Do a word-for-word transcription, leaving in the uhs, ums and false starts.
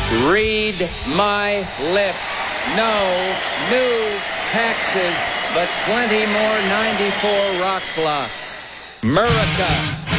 Read my lips. No new taxes, but plenty more ninety-four rock blocks. America.